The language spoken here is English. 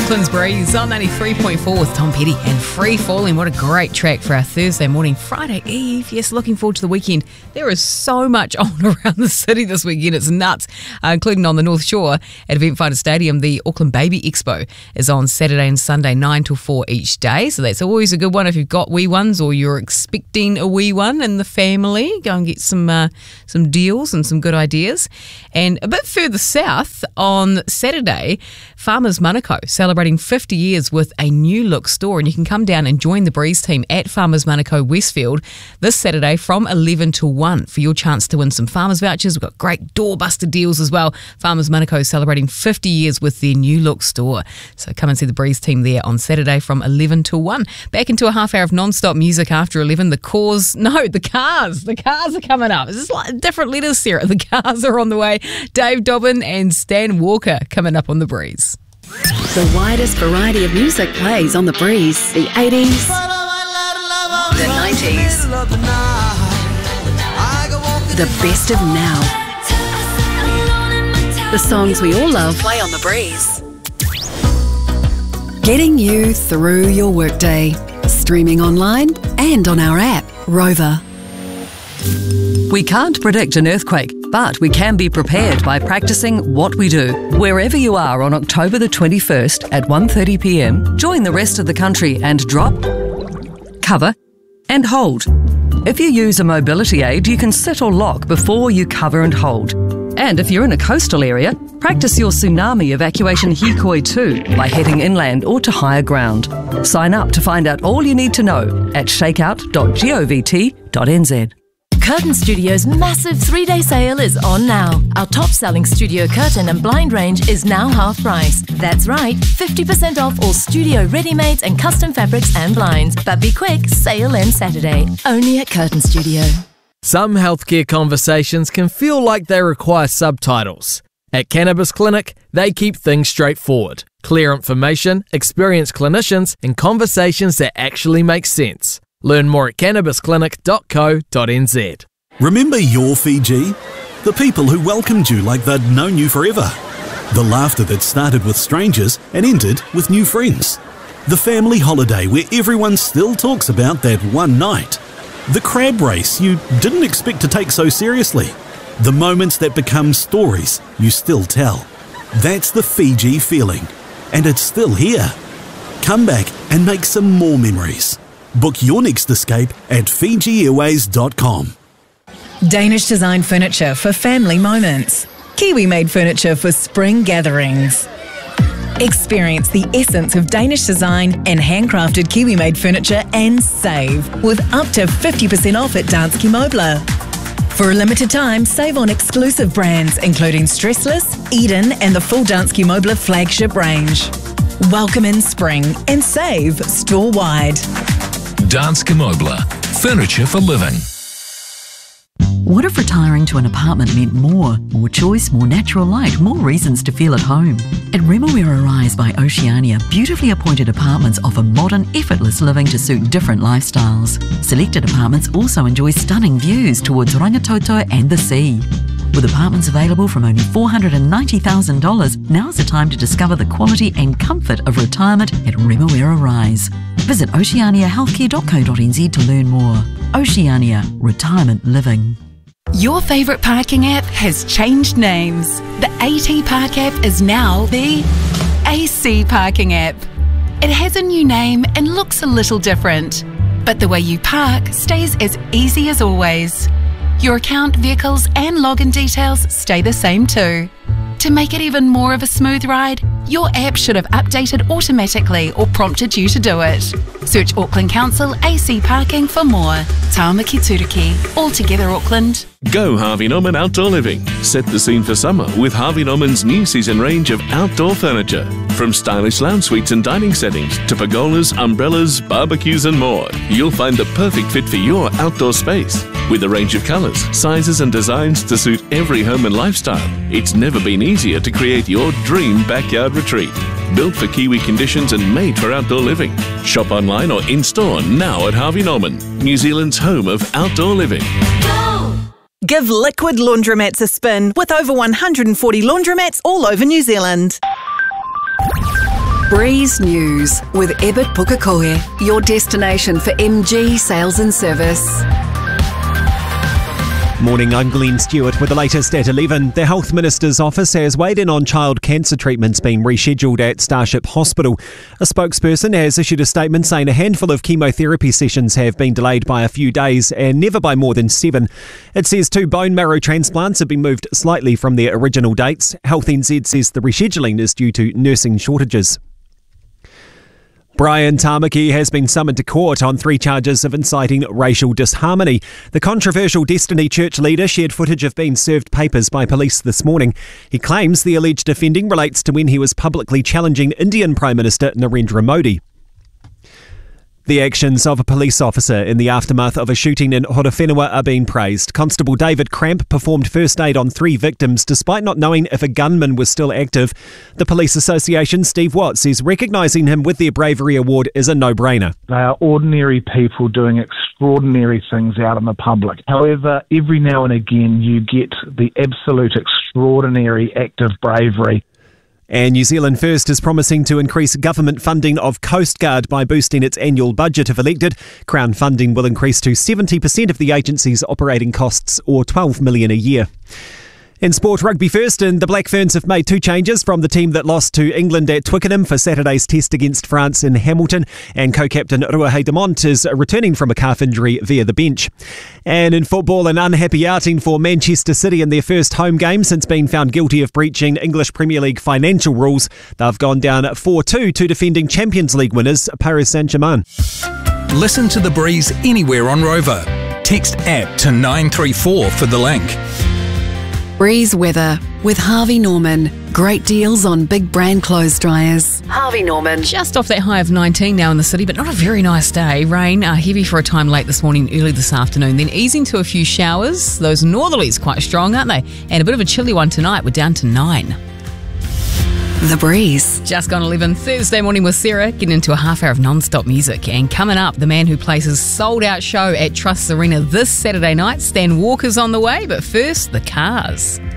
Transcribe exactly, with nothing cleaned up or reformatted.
Auckland's Breeze on ninety-three point four with Tom Petty and Free Falling. What a great track for our Thursday morning, Friday Eve. Yes, looking forward to the weekend. There is so much on around the city this weekend. It's nuts, uh, including on the North Shore at Event Finder Stadium. The Auckland Baby Expo is on Saturday and Sunday, nine till four each day. So that's always a good one if you've got wee ones or you're expecting a wee one in the family. Go and get some uh, some deals and some good ideas. And a bit further south on Saturday, Farmers Manukau celebrating fifty years with a new look store, and you can come down and join the Breeze team at Farmers Manukau Westfield this Saturday from eleven to one for your chance to win some Farmers vouchers. We've got great doorbuster deals as well. Farmers Manukau celebrating fifty years with their new look store. So come and see the Breeze team there on Saturday from eleven to one. Back into a half hour of non-stop music after eleven. The Cause, no, the Cars. The Cars are coming up. It's just like different letters, Sarah. The Cars are on the way. Dave Dobbin and Stan Walker coming up on the Breeze. The widest variety of music plays on the Breeze. The eighties, the nineties, the best of now. The songs we all love play on the Breeze. Getting you through your workday. Streaming online and on our app, Rover. We can't predict an earthquake, but we can be prepared by practicing what we do. Wherever you are on October the twenty-first at one thirty p m, join the rest of the country and drop, cover and hold. If you use a mobility aid, you can sit or lock before you cover and hold. And if you're in a coastal area, practice your tsunami evacuation Hikoi two by heading inland or to higher ground. Sign up to find out all you need to know at shakeout dot govt dot n z. Curtain Studio's massive three-day sale is on now. Our top-selling studio curtain and blind range is now half price. That's right, fifty percent off all studio ready-mades and custom fabrics and blinds. But be quick, sale ends Saturday. Only at Curtain Studio. Some healthcare conversations can feel like they require subtitles. At Cannabis Clinic, they keep things straightforward. Clear information, experienced clinicians, and conversations that actually make sense. Learn more at cannabis clinic dot co dot n z. Remember your Fiji? The people who welcomed you like they'd known you forever. The laughter that started with strangers and ended with new friends. The family holiday where everyone still talks about that one night. The crab race you didn't expect to take so seriously. The moments that become stories you still tell. That's the Fiji feeling. And it's still here. Come back and make some more memories. Book your next escape at fiji airways dot com. Danish design furniture for family moments. Kiwi-made furniture for spring gatherings. Experience the essence of Danish design and handcrafted Kiwi-made furniture and save with up to fifty percent off at Danske Møbler. For a limited time, save on exclusive brands including Stressless, Eden and the full Danske Møbler flagship range. Welcome in spring and save store-wide. Danske Møbler, furniture for living. What if retiring to an apartment meant more? More choice, more natural light, more reasons to feel at home. At Remuera Rise by Oceania, beautifully appointed apartments offer modern, effortless living to suit different lifestyles. Selected apartments also enjoy stunning views towards Rangitoto and the sea. With apartments available from only four hundred ninety thousand dollars, now's the time to discover the quality and comfort of retirement at Remuera Rise. Visit oceania healthcare dot co dot n z to learn more. Oceania, retirement living. Your favourite parking app has changed names. The AT Park app is now the A C Parking app. It has a new name and looks a little different, but the way you park stays as easy as always. Your account, vehicles and login details stay the same too. To make it even more of a smooth ride, your app should have updated automatically or prompted you to do it. Search Auckland Council A C Parking for more. Tāmaki Turiki, all together Auckland. Go Harvey Norman Outdoor Living. Set the scene for summer with Harvey Norman's new season range of outdoor furniture. From stylish lounge suites and dining settings to pergolas, umbrellas, barbecues and more. You'll find the perfect fit for your outdoor space. With a range of colours, sizes and designs to suit every home and lifestyle, it's never been easier to create your dream backyard retreat. Built for Kiwi conditions and made for outdoor living. Shop online or in-store now at Harvey Norman, New Zealand's home of outdoor living. Give Liquid Laundromats a spin with over one hundred forty laundromats all over New Zealand. Breeze News with Ebert Pukekohe, your destination for M G sales and service. Morning, I'm Glenn Stewart with the latest at eleven. The Health Minister's office has weighed in on child cancer treatments being rescheduled at Starship Hospital. A spokesperson has issued a statement saying a handful of chemotherapy sessions have been delayed by a few days and never by more than seven. It says two bone marrow transplants have been moved slightly from their original dates. Health N Z says the rescheduling is due to nursing shortages. Brian Tamaki has been summoned to court on three charges of inciting racial disharmony. The controversial Destiny Church leader shared footage of being served papers by police this morning. He claims the alleged offending relates to when he was publicly challenging Indian Prime Minister Narendra Modi. The actions of a police officer in the aftermath of a shooting in Horowhenua are being praised. Constable David Cramp performed first aid on three victims despite not knowing if a gunman was still active. The Police Association, Steve Watts, says recognising him with their Bravery Award is a no-brainer. They are ordinary people doing extraordinary things out in the public. However, every now and again you get the absolute extraordinary act of bravery. And New Zealand First is promising to increase government funding of Coast Guard by boosting its annual budget if elected. Crown funding will increase to seventy percent of the agency's operating costs, or twelve million dollars a year. In sport, rugby first, and the Black Ferns have made two changes from the team that lost to England at Twickenham for Saturday's test against France in Hamilton, and co-captain Ruahei Demont is returning from a calf injury via the bench. And in football, an unhappy outing for Manchester City in their first home game since being found guilty of breaching English Premier League financial rules. They've gone down four two to defending Champions League winners Paris Saint-Germain. Listen to The Breeze anywhere on Rover. Text app to nine three four for the link. Breeze weather with Harvey Norman. Great deals on big brand clothes dryers. Harvey Norman. Just off that high of nineteen now in the city, but not a very nice day. Rain uh, heavy for a time late this morning, early this afternoon, then easing to a few showers. Those northerlies quite strong, aren't they? And a bit of a chilly one tonight. We're down to nine. The Breeze. Just gone eleven, Thursday morning with Sarah, getting into a half hour of non-stop music. And coming up, the man who plays his sold-out show at Trust Arena this Saturday night. Stan Walker's on the way, but first, the Cars.